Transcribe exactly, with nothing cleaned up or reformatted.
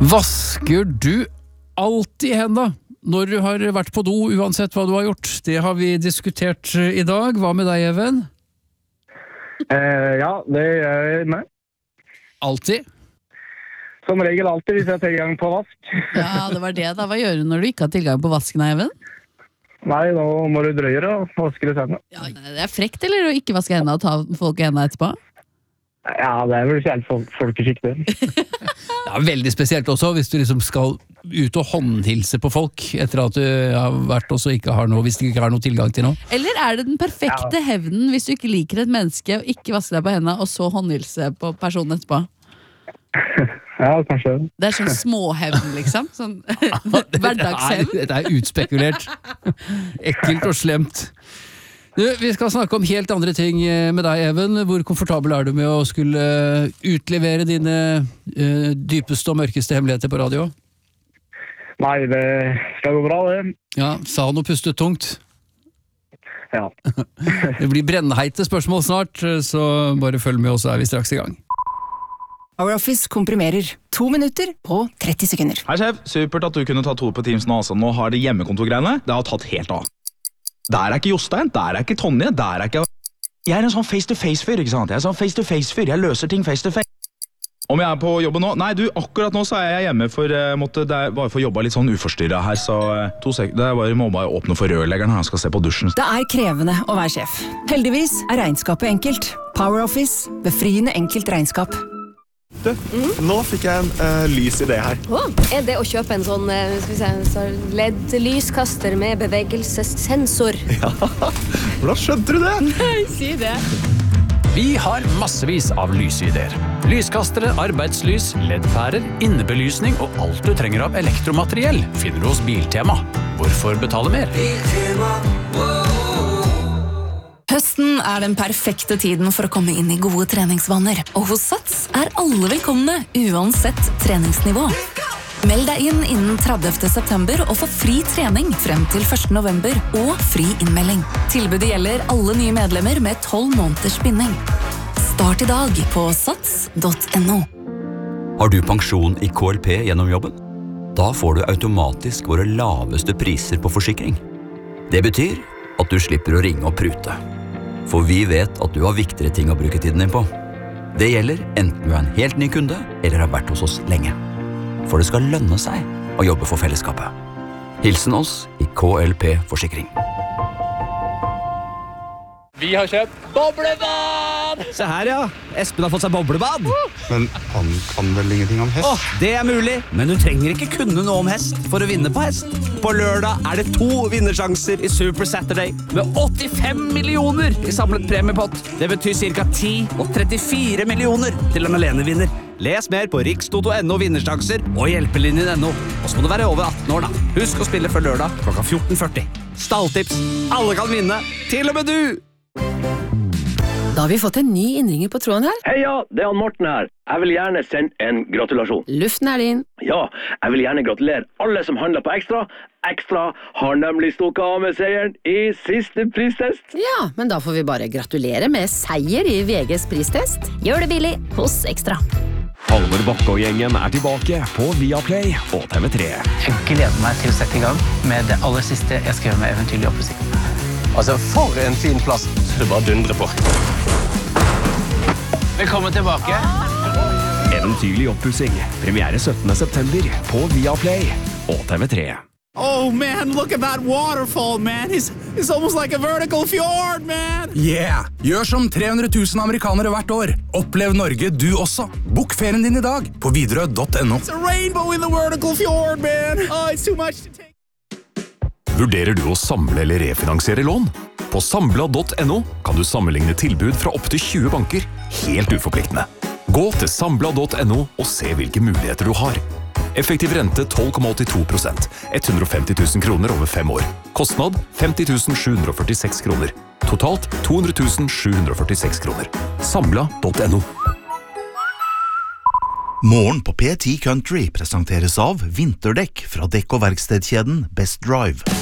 Vasker du alltid hendene når du har vært på do, uansett hva du har gjort? Det har vi diskutert i dag. Hva med deg, Even? Eh, ja, det gjør jeg med. Alltid? Som regel alltid hvis jeg har tilgang på vask. Ja, det var det da. Hva gjør du når du ikke har tilgang på vasken, Even? Nei, nå må du drøye det og vaske det hendene. Ja, det er frekt, eller å ikke vaske hendene og ta folk i hendene etterpå? Ja, det er vel ikke helt folk- folkeskikk det. Det er veldig spesielt også, hvis du liksom skal ut og håndhilse på folk etter at du har vært også ikke har noe, hvis du ikke har noe tilgang til noe. Eller er det den perfekte Ja. hevnen hvis du ikke liker et menneske og ikke vaske deg på hendene, og så håndhilse på personen etterpå? Ja, kanskje. Det er sånn småhevn, liksom. Sånn hverdagshevn. Det er utspekulert. Ekkelt og slemt. Du, vi skal snakke om helt andre ting med deg, Even. Hvor komfortabel er du med å skulle utlevere dine uh, dypeste og mørkeste hemmeligheter på radio? Nei, det skal gå bra, det. Ja, sa han og pustet tungt. Ja. Det blir brennheite spørsmål snart, så bare følg med, og så er vi straks i gang. PowerOffice komprimerer to minutter på tretti sekunder. Hei sjef, supert at du kunne ta to på Teams nå. Altså. Nå har det hjemmekontorgreiene, det har tatt helt av. Der er ikke Jostein, der er ikke Tonje, der er ikke... Jeg er en sånn face-to-face-fyr, ikke sant? Jeg er en sånn face-to-face-fyr, jeg løser ting face-to-face. Om jeg er på jobben nå? Nei, du, akkurat nå så er jeg hjemme, for jeg måtte, det er bare for å jobbe litt sånn uforstyrret her, så to sek det er bare, må bare åpne for rørleggeren når han skal se på dusjen. Det er krevende å være sjef. Heldigvis er regnskapet enkelt. PowerOffice, befriende enkelt regnskap. Du, mm. nå fikk jeg en uh, lys idé her. Oh, er det å kjøpe en sånn, uh, skal vi se, en sånn L E D-lyskaster med bevegelsessensor? Ja, hvordan skjønte du det? Nei, si det. Vi har massevis av lysideer. Lyskastere, arbeidslys, L E D-pærer, innebelysning og alt du trenger av elektromateriell finner du hos Biltema. Hvorfor betale mer? Biltema, wow. Høsten er den perfekte tiden for å komme inn i gode treningsvaner. Og hos Sats er alle velkomne, uansett treningsnivå. Meld deg inn innen tredivte september og få fri trening frem til første november og fri innmelding. Tilbudet gjelder alle nye medlemmer med tolv måneders binding. Start i dag på sats punktum no. Har du pensjon i K L P gjennom jobben? Da får du automatisk våre laveste priser på forsikring. Det betyr at du slipper å ringe og prute. For vi vet at du har viktigere ting å bruke tiden din på. Det gjelder enten du er en helt ny kunde eller har vært hos oss lenge. For det skal lønne seg å jobbe for fellesskapet. Hilsen oss i K L P Forsikring. Vi har kjøpt boblebad! Se her, ja. Espen har fått seg boblebad. Men han kan vel ingenting om hest? Åh, det er mulig, men du trenger ikke kunne noe om hest for å vinne på hest. På lørdag er det to vinnersjanser i Super Saturday med åttifem millioner i samlet premiepott. Det betyr cirka ti og trettifire millioner til en alenevinner. Les mer på rikstoto punktum no vinnersjanser og hjelpelinjen punktum no. Og så må du være over atten år da. Husk å spille før lørdag klokka fjorten førti. Stalltips. Alle kan vinne, til og med du! Da har vi fått en ny innringer på tråden her. Heia, det er han Morten her. Jeg vil gjerne sende en gratulasjon. Luften er din. Ja, jeg vil gjerne gratulere alle som handler på Ekstra. Ekstra har nemlig stukket av med seieren i siste pristest. Ja, men da får vi bare gratulere med seier i V G's pristest. Gjør det billig hos Ekstra. Halvor Bakke og gjengen er tilbake på Viaplay og T V tre. Jeg gleder meg til å sette i gang med det aller siste jeg skrev med Eventyrlig oppussing. Altså, for en fin plass. Du bare dundrer på. Velkommen tilbake. Eventyrlig oppussing. Premiere syttende september på Viaplay og T V tre. Oh man, look at that waterfall, man. It's, it's almost like a vertical fjord, man. Yeah! Gjør som tre hundre tusen amerikanere hvert år. Opplev Norge du også. Bok ferien din i dag på Widerøe punktum no. It's a rainbow in the vertical fjord, man. Oh, it's too much to take. Vurderer du å samle eller refinansiere lån? På sambla punktum no kan du sammenligne tilbud fra opp til tjue banker, helt uforpliktende. Gå til sambla punktum no og se hvilke muligheter du har. Effektiv rente tolv komma åttito prosent, hundre og femti tusen kroner over fem år. Kostnad femti tusen sju hundre og førtiseks kroner. Totalt to hundre tusen sju hundre og førtiseks kroner. sambla punktum no. Morgen på P ti Country presenteres av vinterdekk fra dekk- og verkstedkjeden Best Drive.